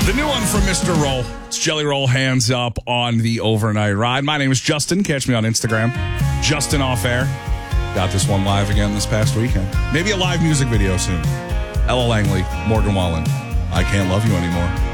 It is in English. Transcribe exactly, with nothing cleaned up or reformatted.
The new one from Mister Roll. It's Jelly Roll, Hands Up on the Overnight Ride. My name is Justin. Catch me on Instagram. Justin Off Air. Got this one live again this past weekend. Maybe a live music video soon. Ella Langley, Morgan Wallen. I Can't Love You Anymore.